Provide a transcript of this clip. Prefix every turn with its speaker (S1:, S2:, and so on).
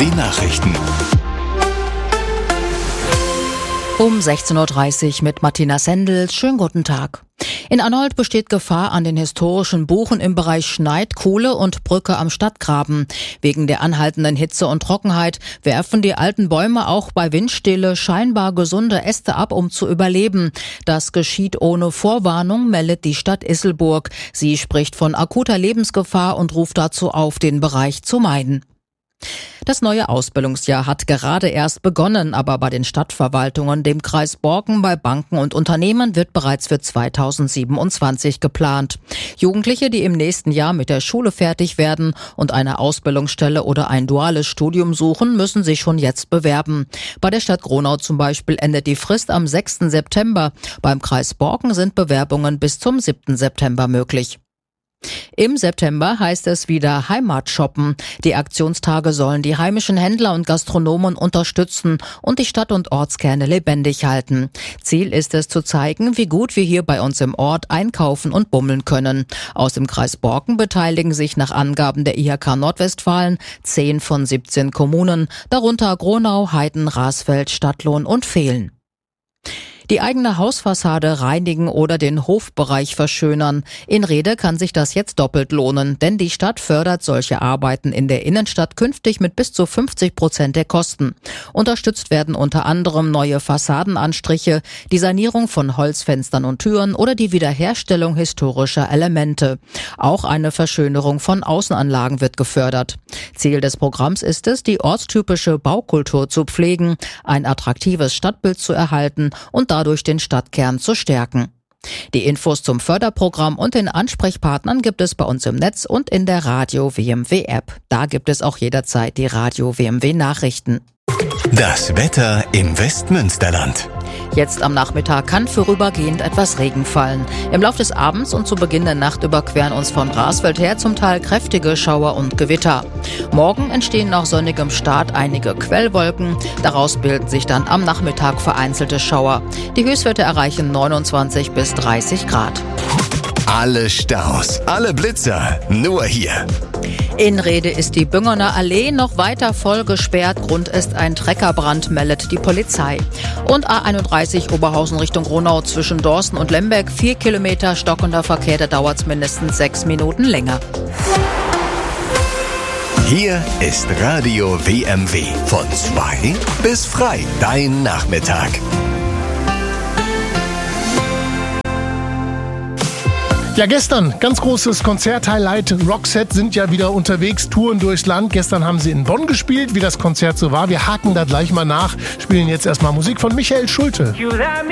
S1: WMW Nachrichten.
S2: Um 16.30 Uhr mit Martina Sendel. Schönen guten Tag. In Anholt besteht Gefahr an den historischen Buchen im Bereich Schneid, Kuhle und Brücke am Stadtgraben. Wegen der anhaltenden Hitze und Trockenheit werfen die alten Bäume auch bei Windstille scheinbar gesunde Äste ab, um zu überleben. Das geschieht ohne Vorwarnung, meldet die Stadt Isselburg. Sie spricht von akuter Lebensgefahr und ruft dazu auf, den Bereich zu meiden. Das neue Ausbildungsjahr hat gerade erst begonnen, aber bei den Stadtverwaltungen, dem Kreis Borken, bei Banken und Unternehmen wird bereits für 2027 geplant. Jugendliche, die im nächsten Jahr mit der Schule fertig werden und eine Ausbildungsstelle oder ein duales Studium suchen, müssen sich schon jetzt bewerben. Bei der Stadt Gronau zum Beispiel endet die Frist am 6. September. Beim Kreis Borken sind Bewerbungen bis zum 7. September möglich. Im September heißt es wieder Heimatshoppen. Die Aktionstage sollen die heimischen Händler und Gastronomen unterstützen und die Stadt- und Ortskerne lebendig halten. Ziel ist es zu zeigen, wie gut wir hier bei uns im Ort einkaufen und bummeln können. Aus dem Kreis Borken beteiligen sich nach Angaben der IHK Nordwestfalen 10 von 17 Kommunen, darunter Gronau, Heiden, Rasfeld, Stadtlohn und Vehlen. Die eigene Hausfassade reinigen oder den Hofbereich verschönern. In Rede kann sich das jetzt doppelt lohnen, denn die Stadt fördert solche Arbeiten in der Innenstadt künftig mit bis zu 50% der Kosten. Unterstützt werden unter anderem neue Fassadenanstriche, die Sanierung von Holzfenstern und Türen oder die Wiederherstellung historischer Elemente. Auch eine Verschönerung von Außenanlagen wird gefördert. Ziel des Programms ist es, die ortstypische Baukultur zu pflegen, ein attraktives Stadtbild zu erhalten und dadurch den Stadtkern zu stärken. Die Infos zum Förderprogramm und den Ansprechpartnern gibt es bei uns im Netz und in der Radio WMW App. Da gibt es auch jederzeit die Radio WMW Nachrichten.
S1: Das Wetter im Westmünsterland.
S2: Jetzt am Nachmittag kann vorübergehend etwas Regen fallen. Im Lauf des Abends und zu Beginn der Nacht überqueren uns von Rasfeld her zum Teil kräftige Schauer und Gewitter. Morgen entstehen nach sonnigem Start einige Quellwolken. Daraus bilden sich dann am Nachmittag vereinzelte Schauer. Die Höchstwerte erreichen 29 bis 30 Grad.
S1: Alle Staus, alle Blitzer, nur hier.
S2: In Rede ist die Büngerner Allee noch weiter voll gesperrt. Grund ist ein Treckerbrand, meldet die Polizei. Und A31 Oberhausen Richtung Gronau zwischen Dorsten und Lemberg. 4 Kilometer stockender Verkehr, da dauert es mindestens 6 Minuten länger.
S1: Hier ist Radio WMW. Von 2 bis frei. Dein Nachmittag.
S3: Ja, gestern ganz großes Konzert-Highlight. Roxette sind ja wieder unterwegs, touren durchs Land. Gestern haben sie in Bonn gespielt, wie das Konzert so war. Wir haken da gleich mal nach, spielen jetzt erstmal Musik von Michael Schulte.